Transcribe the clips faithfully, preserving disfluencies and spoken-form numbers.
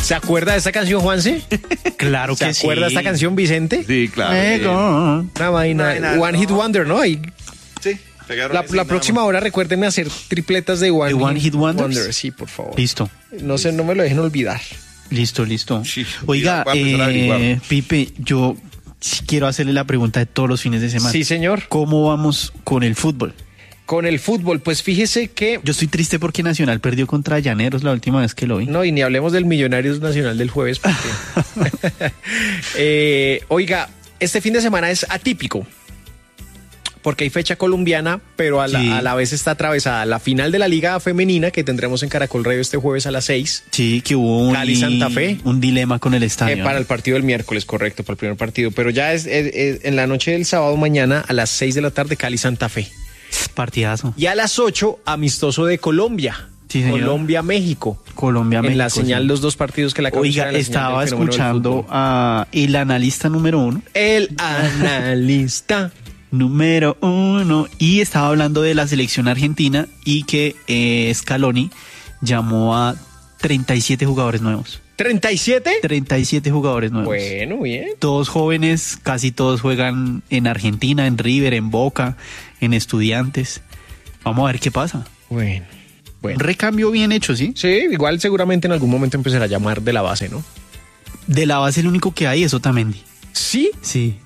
¿Se acuerda de esta canción, Juanse? Claro que ¿Se sí. acuerda de esta canción, Vicente? Sí, claro. Ego. Una vaina, Una vaina, One no. Hit Wonder, ¿no? Ahí, Sí, pegaron la ese la nada próxima más. hora recuérdenme hacer tripletas de One, ¿De One Hit Wonders? Wonder, sí, por favor. Listo, No sé, no me lo dejen olvidar. listo, listo. Sí, Oiga, voy a empezar a averiguar. eh, Pipe, yo sí quiero hacerle la pregunta de todos los fines de semana. Sí, señor. ¿Cómo vamos con el fútbol? Con el fútbol, pues fíjese que... Yo estoy triste porque Nacional perdió contra Llaneros la última vez que lo vi. No, y ni hablemos del Millonarios Nacional del jueves. Porque... eh, oiga, este fin de semana es atípico. Porque hay fecha colombiana, pero a la, Sí. a la vez está atravesada la final de la Liga Femenina que tendremos en Caracol Radio este jueves a las seis. Sí, que hubo un, Cali Santa Fe. un dilema con el Eh, estadio. para el partido del miércoles, correcto, para el primer partido. Pero ya es, es- es en la noche del sábado mañana a las seis de la tarde, Cali Santa Fe. Partidazo. Y a las ocho, amistoso de Colombia. Sí, señor. Colombia-México. Colombia, En México. la señal, sí. los dos partidos que la Oiga, estaba escuchando a el analista número uno. El analista. Número uno. Y estaba hablando de la selección argentina y que eh, Scaloni llamó a treinta y siete jugadores nuevos. ¿treinta y siete? treinta y siete jugadores nuevos. Bueno, bien. Todos jóvenes, casi todos juegan en Argentina, en River, en Boca, en Estudiantes. Vamos a ver qué pasa. Bueno. Un Bueno. recambio bien hecho, ¿sí? Sí, igual seguramente en algún momento empezará a llamar de la base, ¿no? De la base el único que hay es Otamendi. Sí. Sí.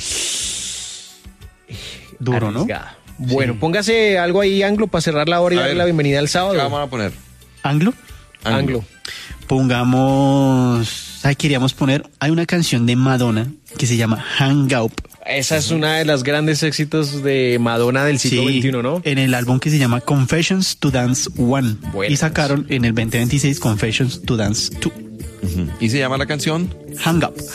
Duro, ¿no? Arriesgada. Bueno, Sí. póngase algo ahí, Anglo, para cerrar la hora y A darle ver. la bienvenida al ¿Qué sábado. vamos a poner? ¿Anglo? Anglo. Pongamos... ¿Sabes? Queríamos poner... Hay una canción de Madonna que se llama Hang Up. Esa es una de las grandes éxitos de Madonna del siglo veintiuno, ¿no? En el álbum que se llama Confessions to Dance One. Buenas. Y sacaron en el veinte veintiséis Confessions to Dance Two. ¿Y se llama la canción? Hang Up.